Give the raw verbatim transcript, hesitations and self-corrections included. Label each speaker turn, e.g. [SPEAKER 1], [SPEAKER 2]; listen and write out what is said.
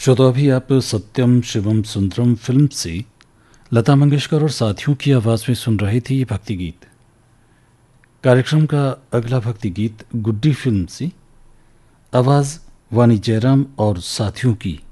[SPEAKER 1] श्रोता, अभी आप सत्यम शिवम सुंदरम फिल्म से लता मंगेशकर और साथियों की आवाज़ में सुन रहे थे ये भक्ति गीत। कार्यक्रम का अगला भक्ति गीत गुड्डी फिल्म से, आवाज़ वानी जयराम और साथियों की।